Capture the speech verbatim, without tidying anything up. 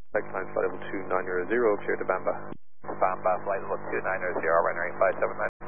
Flight line flight level two nine zero, clear to Bamba. Bamba, flight level two nine zero, runway five seven nine.